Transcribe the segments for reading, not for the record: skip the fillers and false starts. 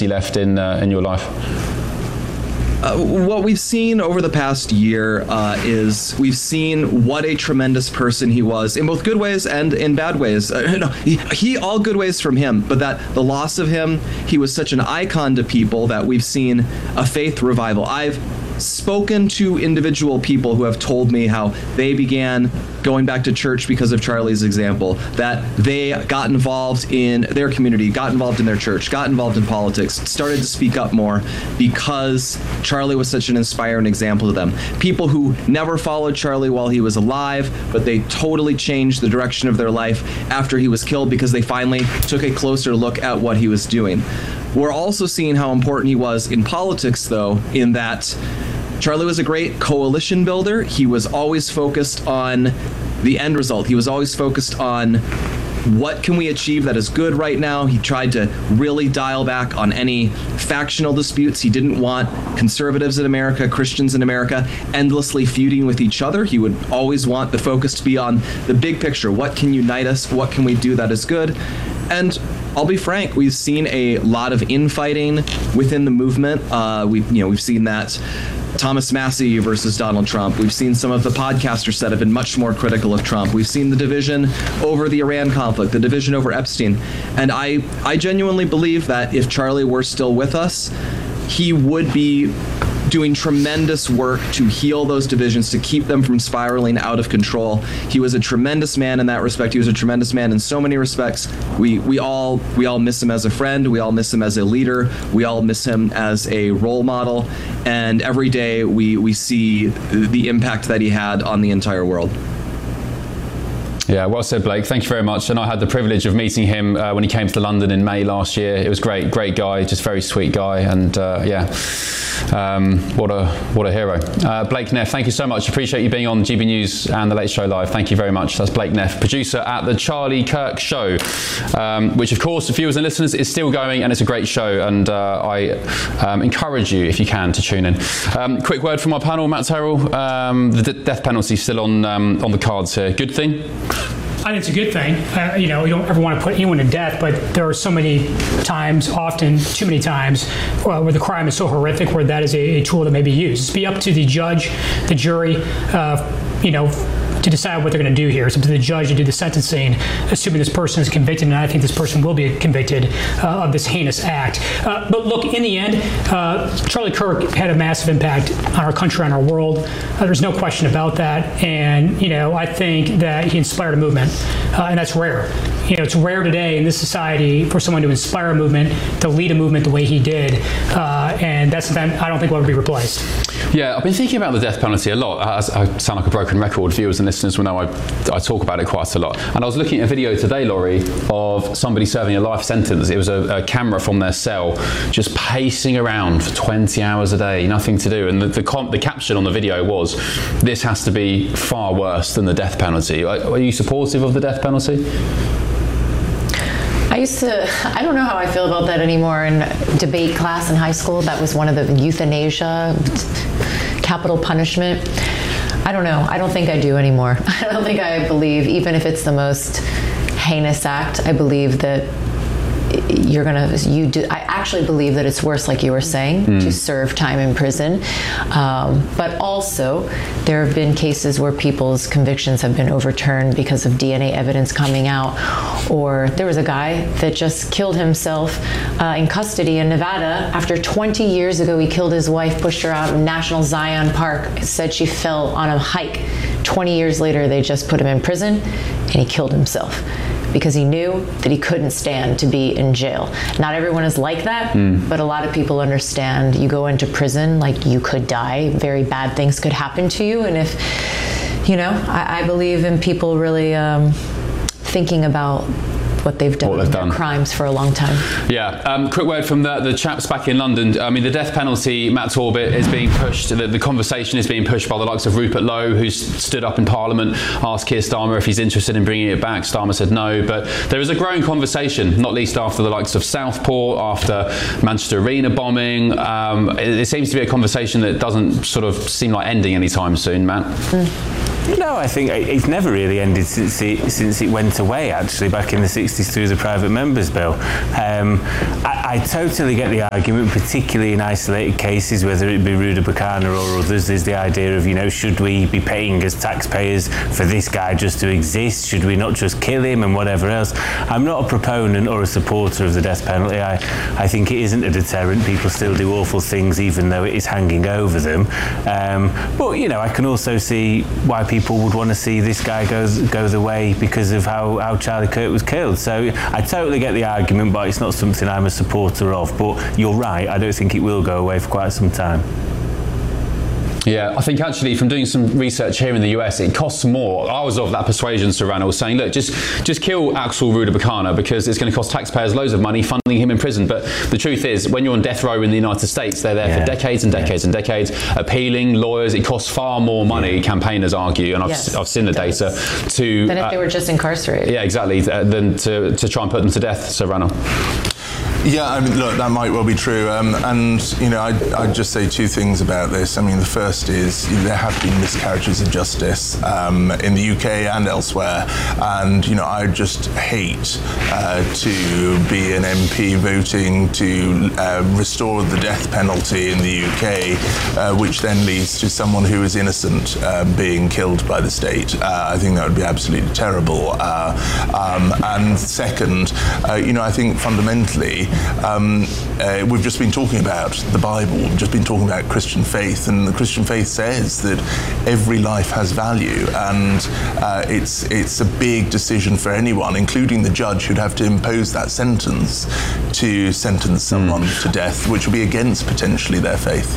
legacy left in your life? What we've seen over the past year is we've seen what a tremendous person he was in both good ways and in bad ways. He all good ways from him, but that the loss of him, he was such an icon to people that we've seen a faith revival. I've spoken to individual people who have told me how they began going back to church because of Charlie's example, that they got involved in their community, got involved in their church, got involved in politics, started to speak up more because Charlie was such an inspiring example to them. People who never followed Charlie while he was alive, but they totally changed the direction of their life after he was killed because they finally took a closer look at what he was doing. We're also seeing how important he was in politics, though, in that Charlie was a great coalition builder. He was always focused on the end result. He was always focused on what can we achieve that is good right now. He tried to really dial back on any factional disputes. He didn't want conservatives in America, Christians in America, endlessly feuding with each other. He would always want the focus to be on the big picture. What can unite us? What can we do that is good? And I'll be frank, we've seen a lot of infighting within the movement. We've seen that Thomas Massie versus Donald Trump. We've seen some of the podcasters that have been much more critical of Trump. We've seen the division over the Iran conflict, the division over Epstein. And I genuinely believe that if Charlie were still with us, he would be doing tremendous work to heal those divisions, to keep them from spiraling out of control. He was a tremendous man in that respect. He was a tremendous man in so many respects. We all miss him as a friend. We all miss him as a leader. We all miss him as a role model. And every day we see the impact that he had on the entire world. Yeah, well said, Blake. Thank you very much. And I had the privilege of meeting him when he came to London in May last year. It was great guy, just very sweet guy. And what a hero. Blake Neff, thank you so much. Appreciate you being on GB News and The Late Show Live. Thank you very much. That's Blake Neff, producer at The Charlie Kirk Show, which of course, viewers and listeners, is still going, and it's a great show. And I encourage you, if you can, to tune in. Quick word from our panel, Matt Terrell. The death penalty still on the cards here. Good thing? I think it's a good thing. You don't ever want to put anyone to death, but there are so many times, often too many times, where the crime is so horrific where that is a tool that may be used. It's be up to the judge, the jury, to decide what they're going to do here. It's up to the judge to do the sentencing, assuming this person is convicted, and I think this person will be convicted of this heinous act. But look, in the end, Charlie Kirk had a massive impact on our country, on our world. There's no question about that. And, I think that he inspired a movement, and that's rare. It's rare today in this society for someone to inspire a movement, to lead a movement the way he did. And that's something I don't think will ever be replaced. Yeah, I've been thinking about the death penalty a lot. I sound like a broken record. Viewers and listeners will know I talk about it quite a lot. And I was looking at a video today, Laurie, of somebody serving a life sentence. It was a camera from their cell just pacing around for 20 hours a day, nothing to do. And the caption on the video was, "This has to be far worse than the death penalty." Are you supportive of the death penalty? I don't know how I feel about that anymore. In debate class in high school, that was one of the euthanasia, capital punishment. I don't know. I don't think I do anymore. I don't think I believe, even if it's the most heinous act, I believe that I actually believe that it's worse, like you were saying, to serve time in prison. But also, there have been cases where people's convictions have been overturned because of DNA evidence coming out. Or there was a guy that just killed himself in custody in Nevada. After 20 years ago, he killed his wife, pushed her out in National Zion Park, said she fell on a hike. 20 years later, they just put him in prison, and he killed himself, because he knew that he couldn't stand to be in jail. Not everyone is like that, but a lot of people understand you go into prison, like you could die, very bad things could happen to you. And if, I believe in people really thinking about what they've done, their crimes for a long time. Yeah, quick word from the chaps back in London. I mean, the death penalty, Matt Torbett, is being pushed, the conversation is being pushed by the likes of Rupert Lowe, who's stood up in Parliament, asked Keir Starmer if he's interested in bringing it back. Starmer said no, but there is a growing conversation, not least after the likes of Southport, after Manchester Arena bombing. It seems to be a conversation that doesn't sort of seem like ending anytime soon, Matt. No, I think it's never really ended since it went away, actually, back in the 60s through the Private Members Bill. I totally get the argument, particularly in isolated cases, whether it be Ruda Bakana or others. There's the idea of, should we be paying as taxpayers for this guy just to exist? Should we not just kill him and whatever else? I'm not a proponent or a supporter of the death penalty. I think it isn't a deterrent. People still do awful things even though it is hanging over them. But, I can also see why people would want to see this guy go the way because of how Charlie Kirk was killed. So I totally get the argument, but it's not something I'm a supporter of. But you're right, I don't think it will go away for quite some time. Yeah, I think actually from doing some research here in the US, it costs more. I was of that persuasion, Sir Ranulph, saying, look, just kill Axel Ruda Bakana because it's going to cost taxpayers loads of money funding him in prison. But the truth is, when you're on death row in the United States, they're there for decades and decades and decades, appealing, lawyers. It costs far more money, campaigners argue, and I've seen the data, to... than if they were just incarcerated. Yeah, exactly, than to try and put them to death, Sir Ranulph. Yeah, I mean, look, that might well be true. I'd just say two things about this. I mean, the first is there have been miscarriages of justice in the UK and elsewhere. And, I just hate to be an MP voting to restore the death penalty in the UK, which then leads to someone who is innocent being killed by the state. I think that would be absolutely terrible. And second, I think fundamentally, we've just been talking about the Bible, we've just been talking about Christian faith, and the Christian faith says that every life has value, and it's a big decision for anyone, including the judge who'd have to impose that sentence, to sentence someone to death, which would be against potentially their faith.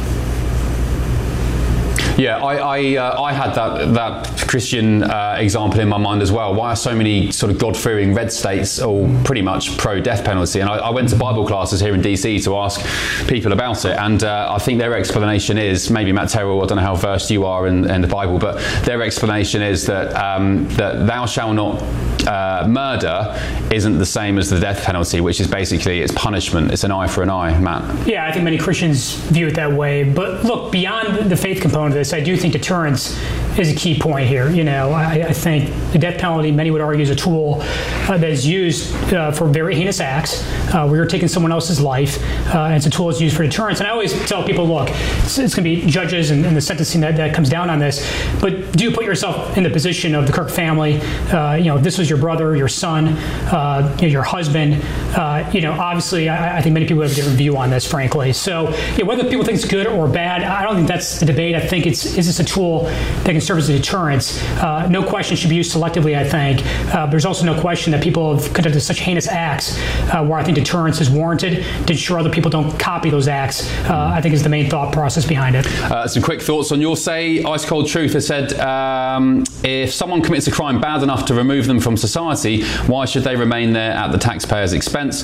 Yeah, I had that Christian example in my mind as well. Why are so many sort of God-fearing red states all pretty much pro-death penalty? And I went to Bible classes here in DC to ask people about it, and I think their explanation is, maybe Matt Terrell, I don't know how versed you are in the Bible, but their explanation is that that thou shalt not murder isn't the same as the death penalty, which is basically it's punishment. It's an eye for an eye, Matt. Yeah, I think many Christians view it that way. But look, beyond the faith component of this, I do think deterrence is a key point here. I think the death penalty, many would argue, is a tool that is used for very heinous acts where you're taking someone else's life, and it's a tool that's used for deterrence. And I always tell people, look, it's going to be judges and the sentencing that comes down on this, but do put yourself in the position of the Kirk family. This was your brother, your son, your husband. Obviously, I think many people have a different view on this, frankly. So whether people think it's good or bad, I don't think that's the debate. I think is this a tool that can serve as a deterrence? No question should be used selectively, I think. There's also no question that people have conducted such heinous acts where I think deterrence is warranted to ensure other people don't copy those acts, I think is the main thought process behind it. Some quick thoughts on your say. Ice Cold Truth has said, if someone commits a crime bad enough to remove them from society, why should they remain there at the taxpayer's expense?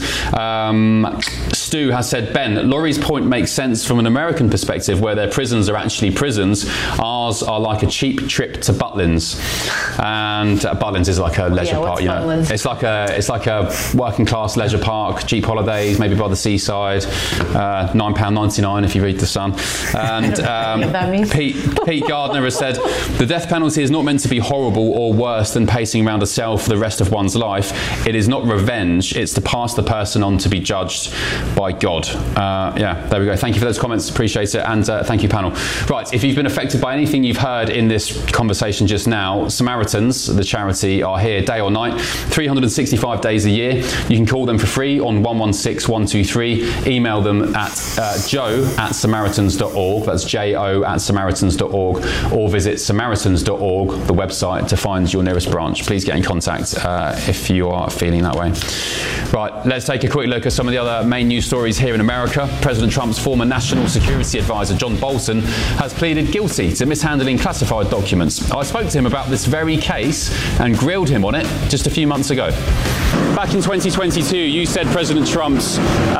Stu has said, Ben, Laurie's point makes sense from an American perspective where their prisons are actually prisons. Ours are like a cheap trip to Butlins. And Butlins is like a leisure park, Butlins? It's like a working class leisure park, cheap holidays, maybe by the seaside, £9.99 if you read The Sun. And that means? Pete Gardner has said, the death penalty is not meant to be horrible or worse than pacing around a cell for the rest of one's life. It is not revenge, it's to pass the person on to be judged by God. There we go. Thank you for those comments, appreciate it, and thank you, panel. Right, if you've been affected by anything you've heard in this conversation just now, Samaritans, the charity, are here day or night, 365 days a year. You can call them for free on 116123, email them at joe@samaritans.org, that's jo@samaritans.org, or visit samaritans.org, the website, to find your nearest branch. Please get in contact if you are feeling that way. Right, let's take a quick look at some of the other main news stories here in America. President Trump's former National Security Advisor, John Bolton, has pleaded guilty to mishandling classified documents. I spoke to him about this very case and grilled him on it just a few months ago. Back in 2022, you said President Trump's,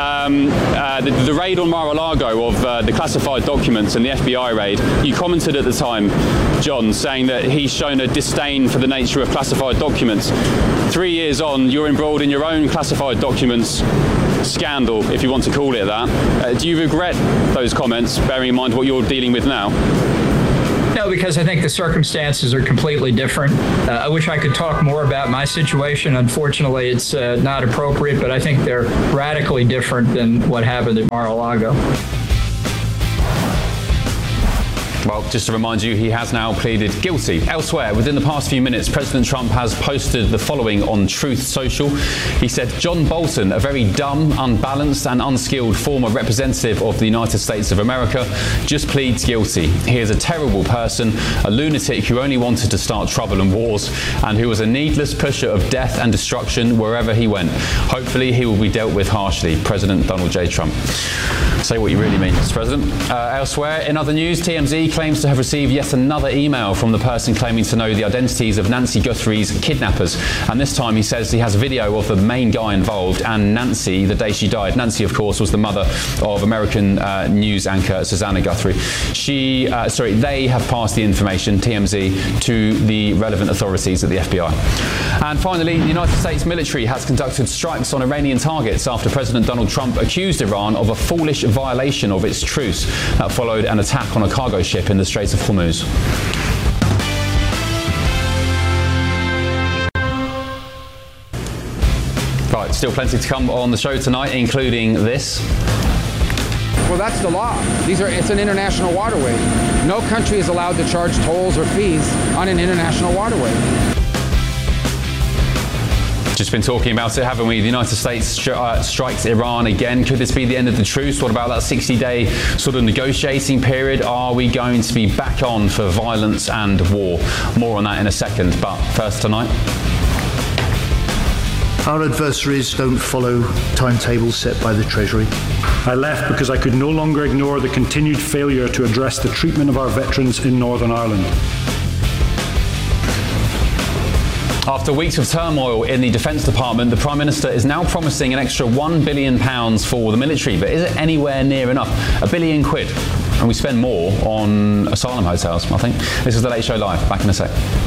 the raid on Mar-a-Lago of the classified documents and the FBI raid, you commented at the time, John, saying that he's shown a disdain for the nature of classified documents. 3 years on, you're embroiled in your own classified documents scandal, if you want to call it that. Do you regret those comments, bearing in mind what you're dealing with now? because I think the circumstances are completely different. I wish I could talk more about my situation. Unfortunately, it's not appropriate, but I think they're radically different than what happened at Mar-a-Lago. Well, just to remind you, he has now pleaded guilty. Elsewhere, within the past few minutes, President Trump has posted the following on Truth Social. He said, John Bolton, a very dumb, unbalanced and unskilled former representative of the United States of America, just pleads guilty. He is a terrible person, a lunatic who only wanted to start trouble and wars, and who was a needless pusher of death and destruction wherever he went. Hopefully, he will be dealt with harshly. President Donald J. Trump. Say what you really mean, Mr. President. Elsewhere, in other news, TMZ claims to have received yet another email from the person claiming to know the identities of Nancy Guthrie's kidnappers. And this time he says he has a video of the main guy involved and Nancy the day she died. Nancy, of course, was the mother of American news anchor Susanna Guthrie. They have passed the information, TMZ, to the relevant authorities at the FBI. And finally, the United States military has conducted strikes on Iranian targets after President Donald Trump accused Iran of a foolish violation of its truce. That followed an attack on a cargo ship in the Straits of Hormuz. Right, still plenty to come on the show tonight, including this. Well, that's the law. It's an international waterway. No country is allowed to charge tolls or fees on an international waterway. Just been talking about it, haven't we? The United States strikes Iran again. Could this be the end of the truce? What about that 60-day sort of negotiating period? Are we going to be back on for violence and war? More on that in a second, but first tonight. Our adversaries don't follow timetables set by the Treasury. I left because I could no longer ignore the continued failure to address the treatment of our veterans in Northern Ireland. After weeks of turmoil in the Defence Department, the Prime Minister is now promising an extra £1 billion for the military. But is it anywhere near enough? £1 billion. And we spend more on asylum hotels, I think. This is The Late Show Live. Back in a sec.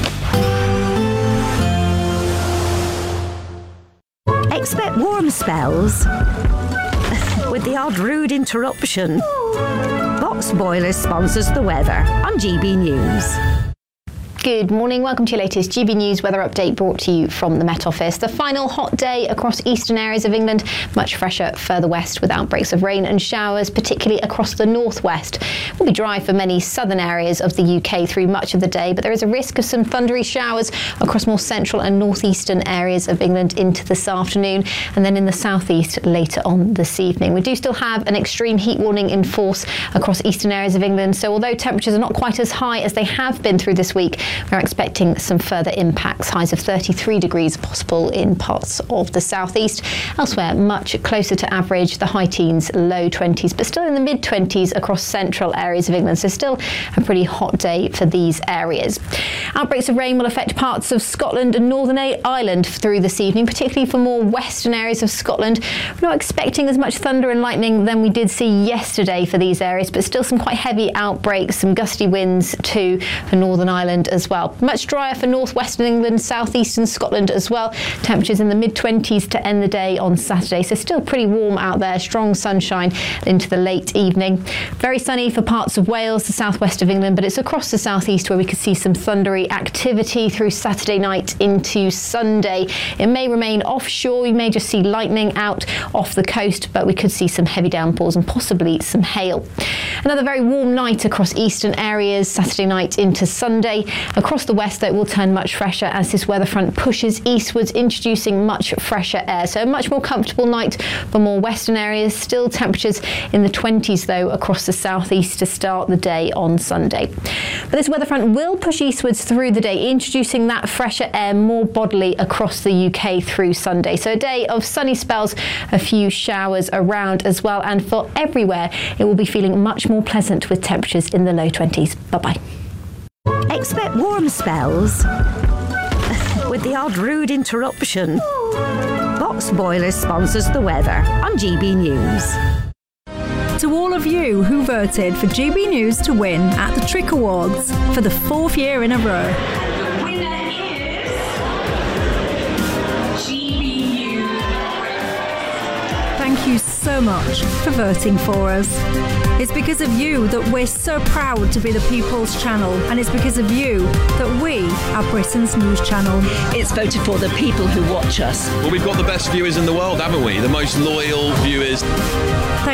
Expect warm spells with the odd rude interruption. Box Boilers sponsors the weather on GB News. Good morning, welcome to your latest GB News weather update brought to you from the Met Office. The final hot day across eastern areas of England, much fresher further west with outbreaks of rain and showers, particularly across the northwest. It will be dry for many southern areas of the UK through much of the day, but there is a risk of some thundery showers across more central and northeastern areas of England into this afternoon, and then in the southeast later on this evening. We do still have an extreme heat warning in force across eastern areas of England, so although temperatures are not quite as high as they have been through this week, we're expecting some further impacts. Highs of 33 degrees possible in parts of the southeast. Elsewhere, much closer to average, the high teens, low 20s, but still in the mid 20s across central areas of England. So still a pretty hot day for these areas. Outbreaks of rain will affect parts of Scotland and Northern Ireland through this evening, particularly for more western areas of Scotland. We're not expecting as much thunder and lightning than we did see yesterday for these areas, but still some quite heavy outbreaks, some gusty winds too for Northern Ireland as well. Much drier for northwestern England, southeastern Scotland as well. Temperatures in the mid-20s to end the day on Saturday, so still pretty warm out there. Strong sunshine into the late evening. Very sunny for parts of Wales, the southwest of England, but it's across the southeast where we could see some thundery activity through Saturday night into Sunday. It may remain offshore. We may just see lightning out off the coast, but we could see some heavy downpours and possibly some hail. Another very warm night across eastern areas, Saturday night into Sunday. Across the west, though, it will turn much fresher as this weather front pushes eastwards, introducing much fresher air. So a much more comfortable night for more western areas. Still temperatures in the 20s, though, across the southeast to start the day on Sunday. But this weather front will push eastwards through the day, introducing that fresher air more bodily across the UK through Sunday. So a day of sunny spells, a few showers around as well. And for everywhere, it will be feeling much more pleasant with temperatures in the low 20s. Bye-bye. Expect warm spells with the odd rude interruption. Box Boilers sponsors the weather on GB News. To all of you who voted for GB News to win at the Trick Awards for the 4th year in a row. The winner is GB News. Thank you so much for voting for us. It's because of you that we're so proud to be the People's Channel, and it's because of you that we are Britain's news channel. It's voted for the people who watch us. Well, we've got the best viewers in the world, haven't we? The most loyal viewers.